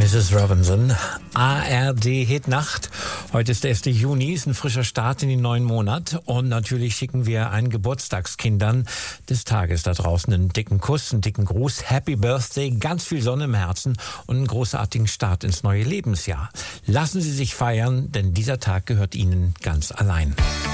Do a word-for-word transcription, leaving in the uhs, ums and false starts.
Missus Robinson, A R D Hitnacht. Heute ist der erste Juni, ist ein frischer Start in den neuen Monat. Und natürlich schicken wir allen Geburtstagskindern des Tages da draußen einen dicken Kuss, einen dicken Gruß. Happy Birthday, ganz viel Sonne im Herzen und einen großartigen Start ins neue Lebensjahr. Lassen Sie sich feiern, denn dieser Tag gehört Ihnen ganz allein.